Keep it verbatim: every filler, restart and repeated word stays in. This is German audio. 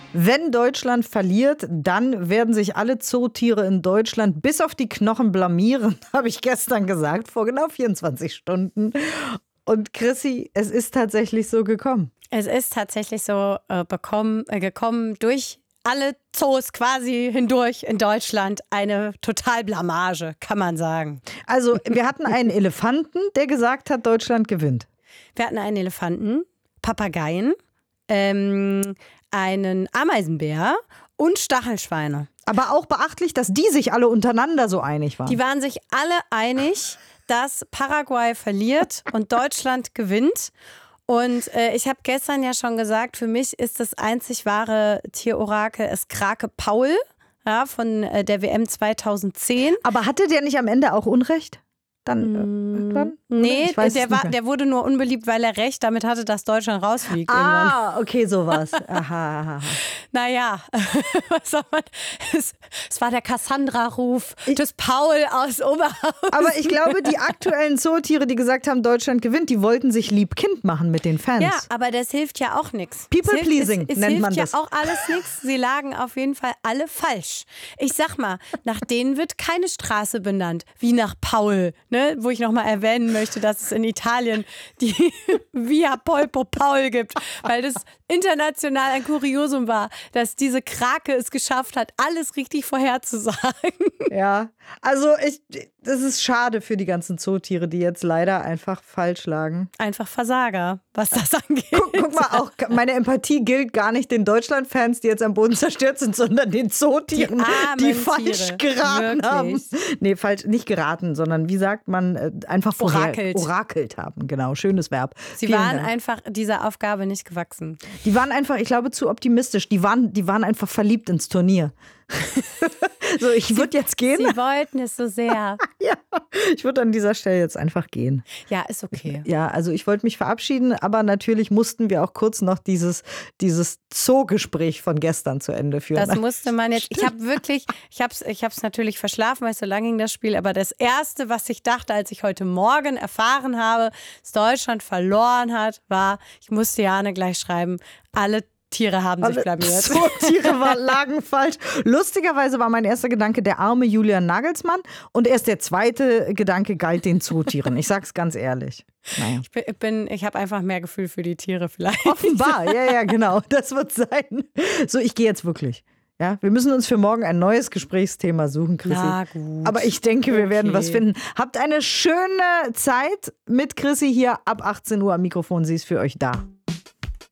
Wenn Deutschland verliert, dann werden sich alle Zootiere in Deutschland bis auf die Knochen blamieren, habe ich gestern gesagt, vor genau vierundzwanzig Stunden. Und Chrissy, es ist tatsächlich so gekommen. Es ist tatsächlich so äh, bekommen, äh, gekommen durch alle Zoos quasi hindurch in Deutschland. Eine Totalblamage, kann man sagen. Also wir hatten einen Elefanten, der gesagt hat, Deutschland gewinnt. Wir hatten einen Elefanten, Papageien, ähm, einen Ameisenbär und Stachelschweine. Aber auch beachtlich, dass die sich alle untereinander so einig waren. Die waren sich alle einig, dass Paraguay verliert und Deutschland gewinnt. Und äh, ich habe gestern ja schon gesagt, für mich ist das einzig wahre Tierorakel ist Krake Paul, ja, von äh, der W M zweitausendzehn. Aber hatte der nicht am Ende auch Unrecht? Dann äh, irgendwann? Nee, der, war, der wurde nur unbeliebt, weil er recht damit hatte, dass Deutschland rausfliegt. Ah, irgendwann. Okay, sowas. Aha, aha. Naja, was soll man? Es, es war der Cassandra-Ruf des Paul aus Oberhausen. Aber ich glaube, die aktuellen Zootiere, die gesagt haben, Deutschland gewinnt, die wollten sich lieb-Kind machen mit den Fans. Ja, aber das hilft ja auch nichts. People-pleasing nennt man das. Es hilft ja auch alles nichts. Sie lagen auf jeden Fall alle falsch. Ich sag mal, nach denen wird keine Straße benannt, wie nach Paul, ne? Wo ich nochmal erwähnen möchte, dass es in Italien die Via Polpo Paul gibt, weil das international ein Kuriosum war, dass diese Krake es geschafft hat, alles richtig vorherzusagen. Ja, also ich, das ist schade für die ganzen Zootiere, die jetzt leider einfach falsch lagen. Einfach Versager, was das angeht. Guck, guck mal, auch meine Empathie gilt gar nicht den Deutschland-Fans, die jetzt am Boden zerstört sind, sondern den Zootieren, die, die falsch Tiere. geraten Wirklich? haben. Nee, falsch, nicht geraten, sondern wie sagt man, einfach vorher, orakelt. orakelt haben. Genau, schönes Verb. Sie Vielen waren Dank. einfach dieser Aufgabe nicht gewachsen. Die waren einfach, ich glaube, zu optimistisch. Die waren, die waren einfach verliebt ins Turnier. So, ich würde jetzt gehen. Sie wollten es so sehr. Ja, ich würde an dieser Stelle jetzt einfach gehen. Ja, ist okay. Ja, also ich wollte mich verabschieden, aber natürlich mussten wir auch kurz noch dieses, dieses Zoo-Gespräch von gestern zu Ende führen. Das musste man jetzt. Ich habe wirklich, ich habe es ich hab's natürlich verschlafen, weil es so lang ging, das Spiel. Aber das Erste, was ich dachte, als ich heute Morgen erfahren habe, dass Deutschland verloren hat, war, ich musste Jane gleich schreiben, alle Tiere haben sich blamiert. So, Tiere war, lagen falsch. Lustigerweise war mein erster Gedanke der arme Julian Nagelsmann und erst der zweite Gedanke galt den Zootieren. Ich sag's ganz ehrlich. Naja. Ich bin, ich, bin, ich habe einfach mehr Gefühl für die Tiere vielleicht. Offenbar, ja, ja, genau. Das wird sein. So, ich gehe jetzt wirklich. Ja, wir müssen uns für morgen ein neues Gesprächsthema suchen, Chrissy. Na gut. Aber ich denke, wir okay. werden was finden. Habt eine schöne Zeit mit Chrissy hier ab achtzehn Uhr am Mikrofon. Sie ist für euch da.